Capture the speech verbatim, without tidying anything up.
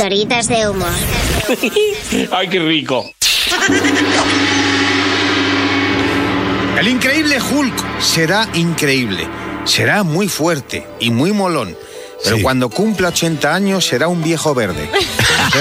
pildoritas de humor. ¡Ay, qué rico! El increíble Hulk será increíble. Será muy fuerte y muy molón. Pero Sí. cuando cumpla ochenta años será un viejo verde.